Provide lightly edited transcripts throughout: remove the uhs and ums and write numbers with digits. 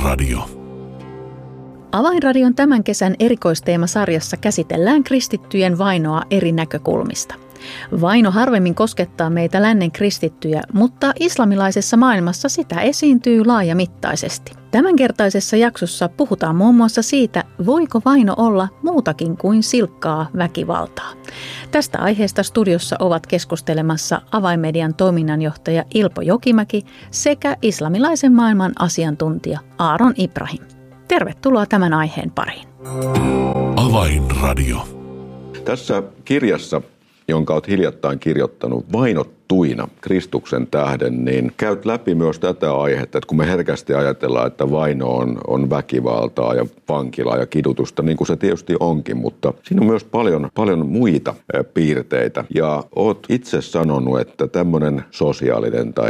Avainradio. Avainradion tämän kesän erikoisteemasarjassa käsitellään kristittyjen vainoa eri näkökulmista. Vaino harvemmin koskettaa meitä lännen kristittyjä, mutta islamilaisessa maailmassa sitä esiintyy laajamittaisesti. Tämänkertaisessa jaksossa puhutaan muun muassa siitä, voiko vaino olla muutakin kuin silkkaa väkivaltaa. Tästä aiheesta studiossa ovat keskustelemassa Avainmedian toiminnanjohtaja Ilpo Jokimäki sekä islamilaisen maailman asiantuntija Aaron Ibrahim. Tervetuloa tämän aiheen pariin. Avainradio. Tässä kirjassa, jonka olet hiljattain kirjoittanut, Vainottuina Kristuksen tähden, niin käyt läpi myös tätä aihetta, että kun me herkästi ajatellaan, että vaino on väkivaltaa ja vankilaa ja kidutusta, niin kuin se tietysti onkin, mutta siinä on myös paljon muita piirteitä. Ja oot itse sanonut, että tämmöinen sosiaalinen tai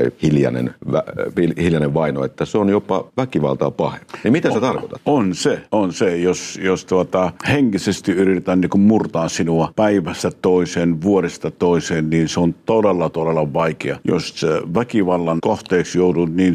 hiljainen vaino, että se on jopa väkivaltaa pahempi. Niin mitä sä tarkoitat? On se. Jos henkisesti yritetään niin kuin murtaa sinua päivästä toiseen, vuodesta toiseen, niin se on todella vaikea. Jos väkivallan kohteeksi joudut, niin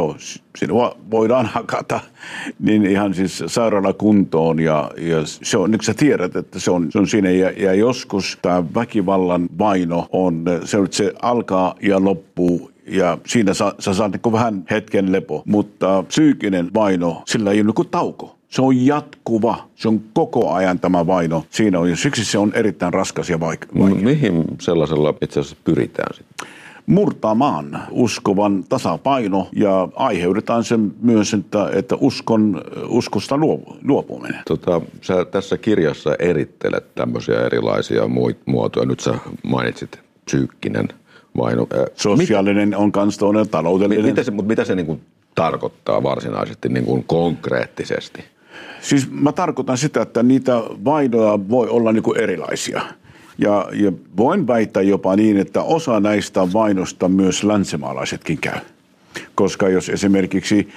sinua voidaan hakata niin ihan siis sairaalakuntoon ja se on, nyt sä tiedät, että se on siinä ja joskus tämä väkivallan vaino on, se alkaa ja loppuu. Ja siinä sä saat niin vähän hetken lepo, mutta psyykkinen vaino, sillä ei ole niin tauko. Se on jatkuva, se on koko ajan tämä vaino. Siinä on, ja siksi se on erittäin raskas ja vaikea. Mihin sellaisella itse asiassa pyritään sitten? Murtamaan uskovan tasapaino ja aiheutetaan sen myös, että uskosta luopuminen. Sä tässä kirjassa erittelet tämmöisiä erilaisia muotoja. Nyt sä mainitsit psyykkinen vaino. Sosiaalinen on kans toinen, taloudellinen. Mitä se niin kuin tarkoittaa varsinaisesti niin kuin konkreettisesti? Siis mä tarkoitan sitä, että niitä vainoja voi olla niin kuin erilaisia. Ja voin väittää jopa niin, että osa näistä vainosta myös länsimaalaisetkin käy. Koska jos esimerkiksi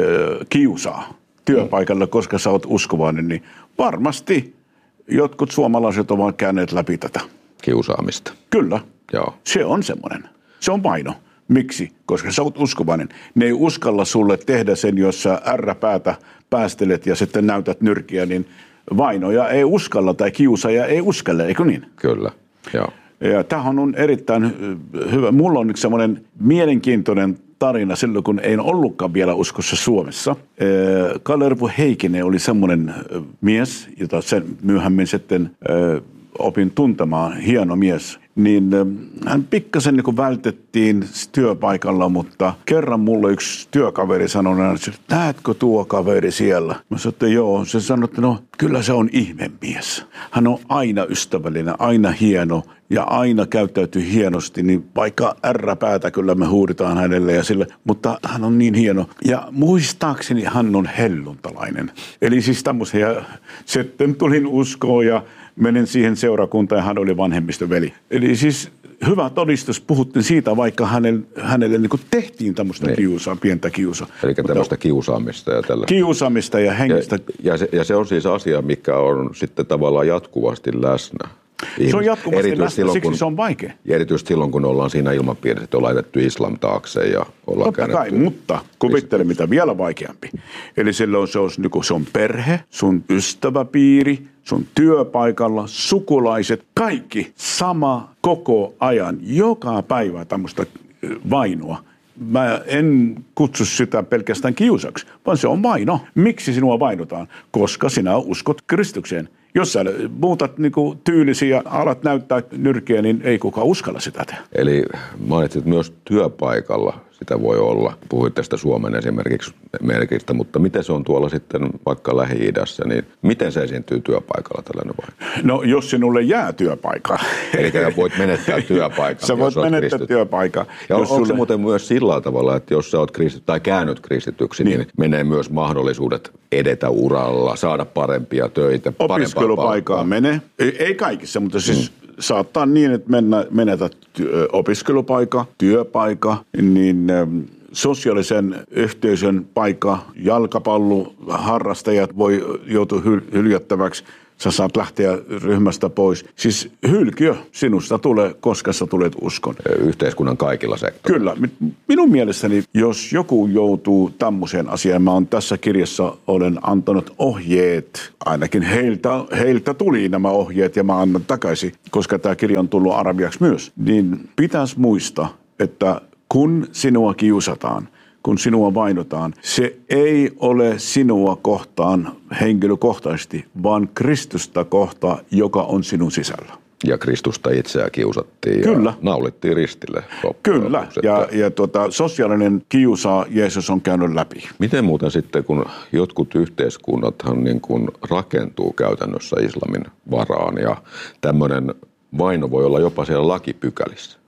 kiusaa työpaikalla, koska sä oot uskovainen, niin varmasti jotkut suomalaiset ovat käyneet läpi tätä. Kiusaamista. Kyllä. Joo. Se on semmoinen. Se on vaino. Miksi? Koska sä oot uskovainen. Ne ei uskalla sulle tehdä sen, jos sä ärräpäätä päästelet ja sitten näytät nyrkiä, niin vainoja ei uskalla tai kiusaaja ei uskalla, eikö niin? Kyllä, joo. Ja tämähän on erittäin hyvä. Mulla on yksi semmoinen mielenkiintoinen tarina silloin, kun ei ollutkaan vielä uskossa Suomessa. Kalervo Heikkinen oli semmoinen mies, jota sen myöhemmin sitten opin tuntemaan, hieno mies. Niin hän pikkasen niin kuin vältettiin työpaikalla, mutta kerran mulle yksi työkaveri sanoi, että näetkö tuo kaveri siellä? Mä sanoin, että joo. Se sanoi, että no kyllä se on ihmemies. Hän on aina ystävällinen, aina hieno ja aina käyttäytyy hienosti, niin vaikka ärräpäätä kyllä me huuditaan hänelle ja sille, mutta hän on niin hieno. Ja muistaakseni hän on helluntalainen. Eli siis tämmöisiä, sitten tulin uskoon ja menin siihen seurakuntaan ja hän oli vanhemmista veli. Eli siis hyvä todistus, puhuttiin siitä, vaikka hänelle niin kuin tehtiin tämmöistä pientä kiusaa. Eli tämmöistä kiusaamista ja tällä. Kiusaamista ja hengistä. Ja se on siis asia, mikä on sitten tavallaan jatkuvasti läsnä. Se on jatkuvasti läsnä, siksi se on vaikea. Ja erityisesti silloin, kun ollaan siinä ilmapiirissä, että on laitettu islam taakse ja ollaan totta kai, mutta kuvittele mitä vielä vaikeampi. Eli silloin se on perhe, sun ystäväpiiri, sun työpaikalla, sukulaiset, kaikki sama koko ajan, joka päivä tämmöistä vainoa. Mä en kutsu sitä pelkästään kiusaksi, vaan se on vaino. Miksi sinua vainotaan? Koska sinä uskot Kristukseen. Jos sä muutat niinku tyylisiä ja alat näyttää nyrkiä, niin ei kukaan uskalla sitä tehdä. Eli mainitsit myös työpaikalla sitä voi olla. Puhuit tästä Suomen esimerkiksi merkistä, mutta miten se on tuolla sitten vaikka Lähi-idässä, niin miten se esiintyy työpaikalla tällainen vai? No jos sinulle jää työpaikka. Eli voit menettää työpaikan. Sä voit menettää työpaikan. Ja onko se muuten myös sillä tavalla, että jos sä oot tai käännyt kristityksi, niin menee myös mahdollisuudet edetä uralla, saada parempia töitä, opiskelupaikkaa menee. Ei kaikissa, mutta siis saattaa niin, että menetät opiskelupaikka, työpaikka, niin sosiaalisen yhteisön paikka, jalkapalloharrastajat voi joutua hyljättäväksi. sä saat lähteä ryhmästä pois. Siis hylkiö sinusta tulee, koska sä tulet uskon. Yhteiskunnan kaikilla sektoreilla. Kyllä. Minun mielestäni, jos joku joutuu tämmöiseen asiaan, mä oon tässä kirjassa olen antanut ohjeet, ainakin heiltä tuli nämä ohjeet ja mä annan takaisin, koska tämä kirja on tullut arabiaksi myös, niin pitäisi muistaa, että kun sinua kiusataan, kun sinua vainotaan, se ei ole sinua kohtaan henkilökohtaisesti, vaan Kristusta kohtaan, joka on sinun sisällä. Ja Kristusta itseä kiusattiin Kyllä. Ja naulittiin ristille. Kyllä, ja sosiaalinen kiusa Jeesus on käynyt läpi. Miten muuten sitten, kun jotkut yhteiskunnathan niin kuin rakentuu käytännössä islamin varaan ja tämmöinen vaino voi olla jopa siellä lakipykälissä.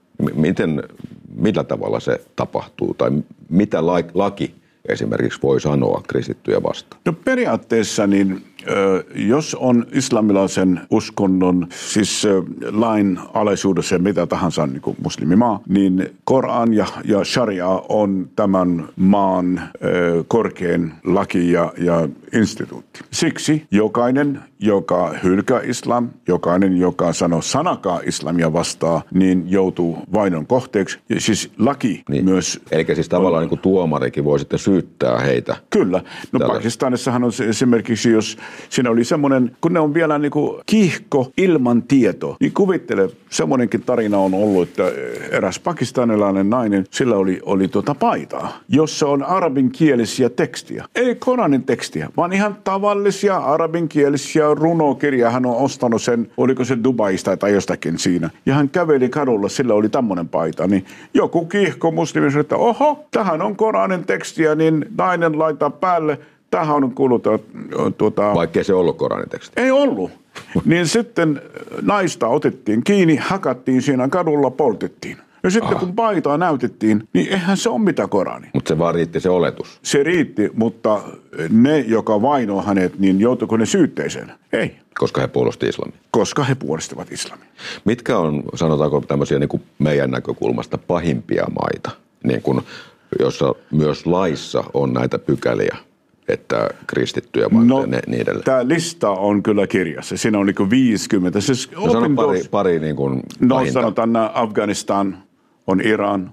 Millä tavalla se tapahtuu tai mitä laki esimerkiksi voi sanoa kristittyjä vastaan? No periaatteessa niin jos on islamilaisen uskonnon, siis lain alaisuudessa mitä tahansa niin kuin muslimimaa, niin Koran ja sharia on tämän maan korkein laki ja instituutti. Siksi jokainen, joka hylkää islam, jokainen, joka sanoo sanakaan islamia vastaan, niin joutuu vainon kohteeksi. Ja siis laki niin. Myös. Eli siis tavallaan niin kuin tuomarikin voi sitten syyttää heitä. Kyllä. No Pakistanissahan on esimerkiksi, jos siinä oli semmoinen, kun ne on vielä niin kuin kiihko ilman tietoa, niin kuvittele, semmoinenkin tarina on ollut, että eräs pakistanilainen nainen, sillä oli paitaa, jossa on arabinkielisiä tekstiä. Ei Koranin tekstiä, vaan ihan tavallisia arabinkielisiä runokirjaa. Hän on ostanut sen, oliko se Dubaista tai jostakin siinä. Ja hän käveli kadulla, sillä oli tämmöinen paita. Niin joku kiihko muslimi sanoi, että oho, tähän on Koranin tekstiä, niin nainen laittaa päälle. Tähän on kuullut Vaikkei se ollut Koranin teksti. Ei ollut. Niin sitten naista otettiin kiinni, hakattiin siinä kadulla, poltettiin. Ja sitten kun paitaa näytettiin, niin eihän se ole mitään Korani. Mutta se vaan riitti se oletus. Se riitti, mutta ne, joka vainoo hänet, niin joutuiko ne syytteeseen? Ei. Koska he puolusti islamia. Koska he puolustivat islamia. Mitkä on, sanotaanko tämmöisiä niin kuin meidän näkökulmasta pahimpia maita, niin kuin, jossa myös laissa on näitä pykäliä? Että kristittyjä niin edelleen. Tämä lista on kyllä kirjassa. Siinä on niin 50. Siis sano pari niin kuin pahinta. Sanotaan Afganistan, on Iran,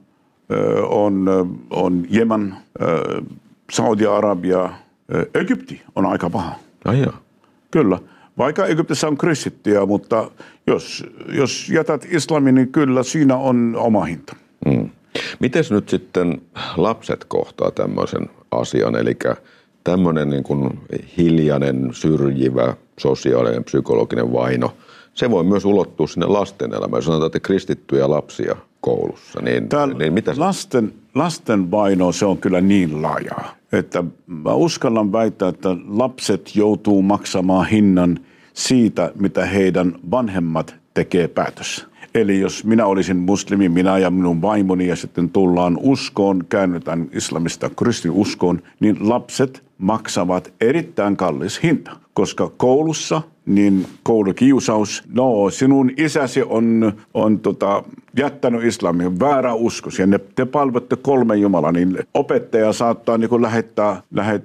on Jemen, Saudi-Arabia, Egypti on aika paha. Kyllä. Vaikka Egyptissä on kristittyjä, mutta jos jätät islamin, niin kyllä siinä on oma hinta. Mites nyt sitten lapset kohtaa tämmöisen asian, eli tämmöinen niin kuin hiljainen, syrjivä, sosiaalinen, psykologinen vaino, se voi myös ulottua sinne lasten elämään. Jos sanotaan, että kristittyjä lapsia koulussa, niin mitä lasten vaino, se on kyllä niin laajaa, että mä uskallan väittää, että lapset joutuu maksamaan hinnan siitä, mitä heidän vanhemmat tekee päätössä. Eli jos minä olisin muslimi, minä ja minun vaimoni ja sitten tullaan uskoon, käännytään islamista kristinuskoon, niin lapset maksavat erittäin kallis hinta, koska koulussa niin koulukiusaus, sinun isäsi on jättänyt islamin, väärä uskos, ja te palvotte 3 Jumalaa, niin opettaja saattaa niin lähettää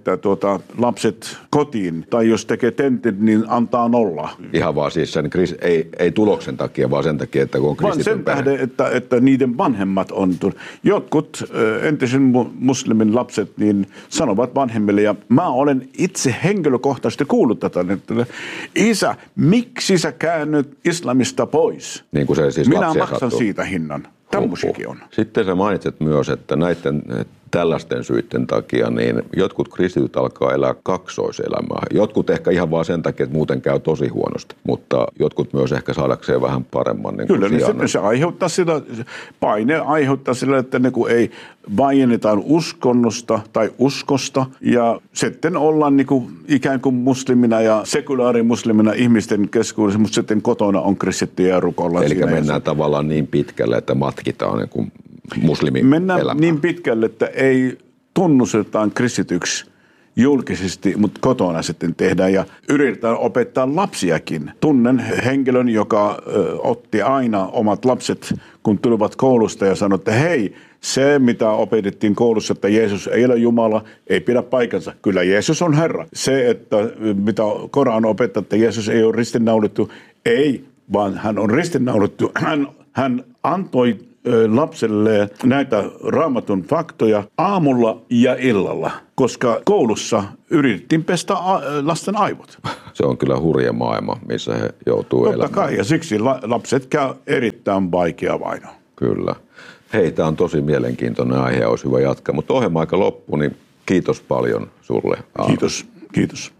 lapset kotiin, tai jos tekee tentit, niin antaa 0. Ihan vaan siis sen, ei tuloksen takia, vaan sen takia, että kun on kristityn perhe. Vaan sen tähden, että niiden vanhemmat on. Jotkut entisen muslimin lapset niin sanovat vanhemmille, ja mä olen itse henkilökohtaisesti kuullut tätä, että isä, miksi sä käännyt islamista pois? Niin kuin se siis minä maksan sattuu. Siitä hinnan. Tämmöisiäkin on. Sitten sä mainitset myös, että näiden tällaisten syiden takia niin jotkut kristityt alkaa elää kaksoiselämää. Jotkut ehkä ihan vaan sen takia, että muuten käy tosi huonosti, mutta jotkut myös ehkä saadakseen vähän paremman niin kyllä, niin sitten se aiheuttaa sitä, paine aiheuttaa sillä, että ne kun ei vaiennetaan uskonnosta tai uskosta ja sitten ollaan niin kuin ikään kuin muslimina ja sekulaarimuslimina ihmisten keskuudessa, mutta sitten kotona on kristittyjä ja rukoillaan. Eli mennään tavallaan niin pitkälle, että matkitaan niin kuin mennään niin pitkälle, että ei tunnustetaan kristityksi julkisesti, mutta kotona sitten tehdään ja yritetään opettaa lapsiakin. Tunnen henkilön, joka otti aina omat lapset, kun tulivat koulusta ja sanoi, että hei, Se, mitä opetettiin koulussa, että Jeesus ei ole Jumala, ei pidä paikansa. Kyllä Jeesus on Herra. Se, että mitä Koran opettaa, että Jeesus ei ole ristiinnaulittu, ei, vaan hän on ristiinnaulittu. Hän antoi lapselle näitä Raamatun faktoja aamulla ja illalla, koska koulussa yritettiin pestä lasten aivot. Se on kyllä hurja maailma, missä he joutuu elämään. Totta kai, ja siksi lapset käy erittäin vaikea vaino. Kyllä. Hei, tämä on tosi mielenkiintoinen aihe, olisi hyvä jatkaa, mutta ohjelma-aika loppuu, niin kiitos paljon sulle, Aaron. Kiitos.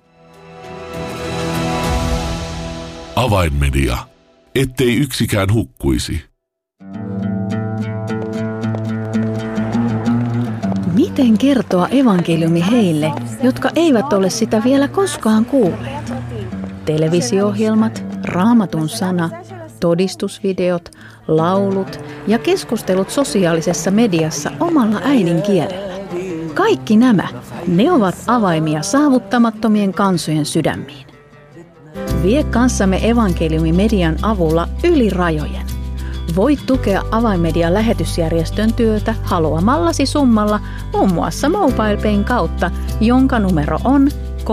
Avainmedia. Ettei yksikään hukkuisi. Miten kertoa evankeliumi heille, jotka eivät ole sitä vielä koskaan kuulleet? Televisio-ohjelmat, Raamatun sana, todistusvideot, laulut ja keskustelut sosiaalisessa mediassa omalla äidinkielellä. Kaikki nämä, ne ovat avaimia saavuttamattomien kansojen sydämiin. Vie kanssamme evankeliumimedian avulla yli rajojen. Voit tukea Avainmedian lähetysjärjestön työtä haluamallasi summalla muun muassa MobilePayn kautta, jonka numero on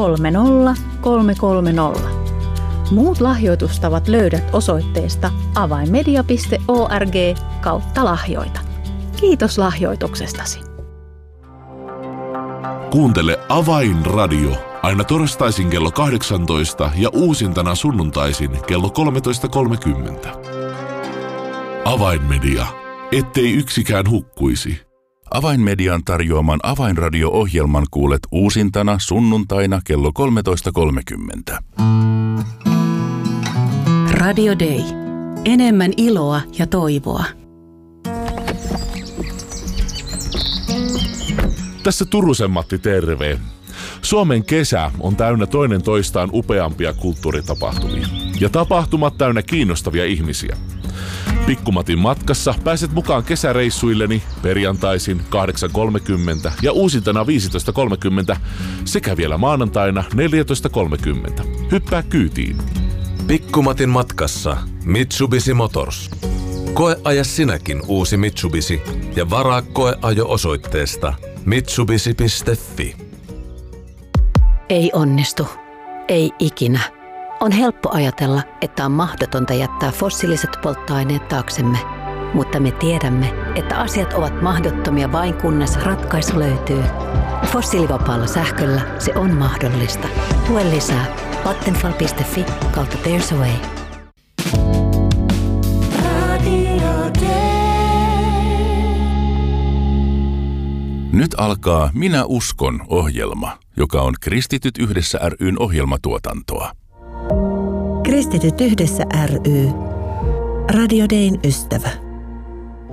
30330. Muut lahjoitustavat löydät osoitteesta avainmedia.org/lahjoita. Kiitos lahjoituksestasi. Kuuntele Avainradio aina torstaisin kello 18 ja uusintana sunnuntaisin kello 13.30. Avainmedia. Ettei yksikään hukkuisi. Avainmedian tarjoaman Avainradio-ohjelman kuulet uusintana sunnuntaina kello 13.30. Radio Day. Enemmän iloa ja toivoa. Tässä Turusen Matti, terve. Suomen kesä on täynnä toinen toistaan upeampia kulttuuritapahtumia. Ja tapahtumat täynnä kiinnostavia ihmisiä. Pikkumatin matkassa pääset mukaan kesäreissuilleni perjantaisin 8.30 ja uusintana 15.30 sekä vielä maanantaina 14.30. Hyppää kyytiin. Pikkumatin matkassa Mitsubishi Motors. Koeaja sinäkin uusi Mitsubishi ja varaa koeajo osoitteesta mitsubishi.fi. Ei onnistu. Ei ikinä. On helppo ajatella, että on mahdotonta jättää fossiiliset polttoaineet taaksemme, mutta me tiedämme, että asiat ovat mahdottomia vain kunnes ratkaisu löytyy. Fossiilivapaalla sähköllä se on mahdollista. Lue lisää vattenfall.fi/There's a Way. Nyt alkaa Minä uskon -ohjelma, joka on Kristityt yhdessä ry:n ohjelmatuotantoa. Kristityt yhdessä ry. Radio Dayn ystävä.